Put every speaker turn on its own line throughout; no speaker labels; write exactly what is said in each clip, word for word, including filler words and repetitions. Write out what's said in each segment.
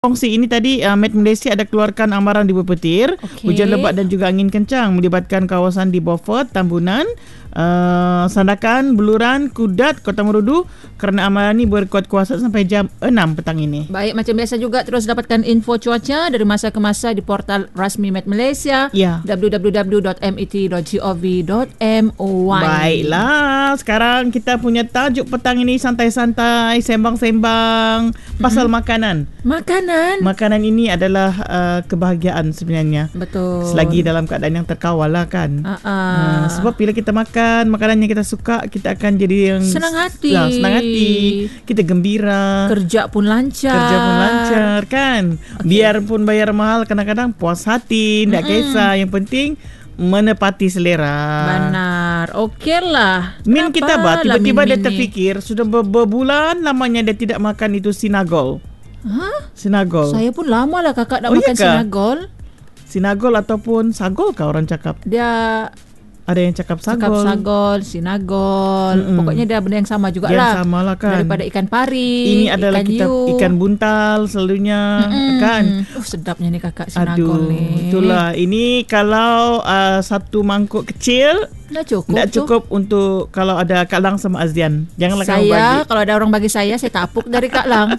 Kongsi ini tadi uh, Met Malaysia ada keluarkan amaran di Berpetir, okay. Hujan lebat dan juga angin kencang melibatkan kawasan di Beaufort, Tambunan, uh, Sandakan, Buluran, Kudat, Kota Marudu kerana amaran ini berkuat kuasa sampai jam enam petang ini.
Baik, macam biasa juga terus dapatkan info cuaca dari masa ke masa di portal rasmi Met Malaysia,
ya.
w w w dot met dot gov dot my.
Baiklah, sekarang kita punya tajuk petang ini santai-santai, sembang-sembang pasal mm-hmm. makanan.
Makanan.
Makanan ini adalah uh, kebahagiaan sebenarnya.
Betul.
Selagi dalam keadaan yang terkawal lah kan.
Uh-uh.
Uh, sebab bila kita makan makanan yang kita suka, kita akan jadi yang
senang hati.
Lah, senang hati. Kita gembira.
Kerja pun lancar.
Kerja pun lancar kan. Okay. Biarpun bayar mahal, kadang-kadang puas hati, tak mm-hmm. kisah. Yang penting menepati selera.
Benar. Okeylah.
Min kita bah, tiba-tiba dia
min
terfikir ni? Sudah berbulan lamanya dia tidak makan itu sinagol.
Ha?
Sinagol.
Saya pun lama lah kakak nak
oh,
makan
iya
sinagol.
Sinagol ataupun sagol kah orang cakap?
Dia
ada yang cakap sagol.
Cakap sagol, sinagol. Mm-mm. Pokoknya dia benda yang sama jugalah.
Yang sama lah kan.
Daripada ikan pari.
Ini adalah
ikan
kita
hiu.
Ikan buntal selalunya. Mm-mm. Kan.
Oh sedapnya ni kakak sinagol.
Aduh,
ni.
Itulah. Ini kalau uh, satu mangkuk kecil.
Dah cukup.
Dah cukup tu. Untuk kalau ada Kak Lang sama Azdian. Janganlah kamu bagi.
Saya kalau ada orang bagi saya, saya tapuk dari Kak Lang.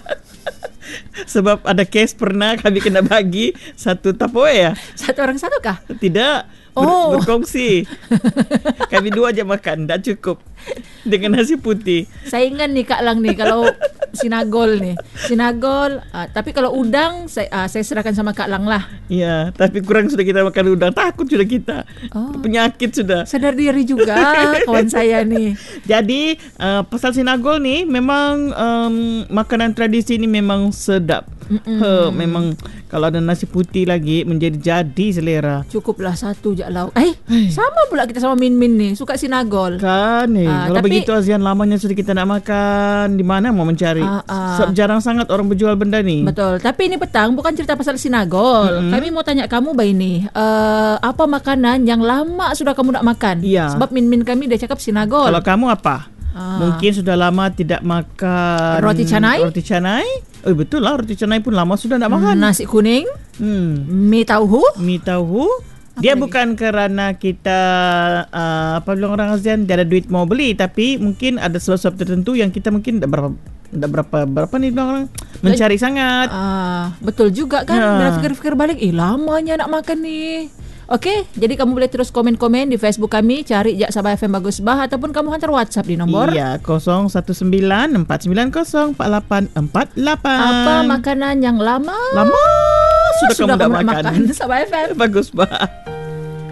Sebab ada kes pernah kami kena bagi satu Tupperware ya.
Satu orang satu kah?
Tidak. Ber-
oh.
Berkongsi. Kami dua je makan, dah cukup. Dengan nasi putih.
Saingan nih Kak Lang nih kalau sinagol nih. Sinagol, uh, tapi kalau udang saya, uh, saya serahkan sama Kak Lang lah.
Ya, tapi kurang sudah kita makan udang. Takut sudah kita. Oh. Penyakit sudah.
Sadar diri juga kawan saya nih.
Jadi, uh, pasal sinagol nih memang um, makanan tradisi ni memang sedap. He, memang kalau ada nasi putih lagi menjadi jadi selera.
Cukuplah satu je lauk. Eh, Hai. Sama pula kita sama Min Min nih, suka sinagol.
Kan ni. Uh, kalau tapi, begitu Azian lamanya sudah kita nak makan, di mana mau mencari? Uh, uh, Sebab jarang sangat orang berjual benda ni.
Betul. Tapi ini petang bukan cerita pasal sinagol. Mm-hmm. Kami mau tanya kamu Bay ni, uh, apa makanan yang lama sudah kamu nak makan?
Ya.
Sebab Min Min kami dia cakap sinagol.
Kalau kamu apa? Ah. Mungkin sudah lama tidak makan
roti canai.
Roti canai. Oh betul lah, roti canai pun lama sudah nak makan.
Nasi kuning. Hmm. Mi tauhu.
Mi tauhu. Apa dia lagi? Bukan kerana kita uh, apa bilang orang Azian dia ada duit mau beli, tapi mungkin ada sebab-sebab tertentu yang kita mungkin tak berapa tak berapa berapa ni bilang orang mencari Dan, sangat.
Ah, betul juga kan. Ya. Bila fikir-fikir balik, eh lamanya nak makan ni. Okey, jadi kamu boleh terus komen-komen di Facebook kami, cari Jak Sabah F M Bagus Bah, ataupun kamu hantar WhatsApp di nombor
iya kosong satu sembilan empat sembilan kosong empat lapan empat lapan.
Apa makanan yang lama
lama sudah, sudah kamu, kamu nak makan?
makan Sabah F M
Bagus Bah.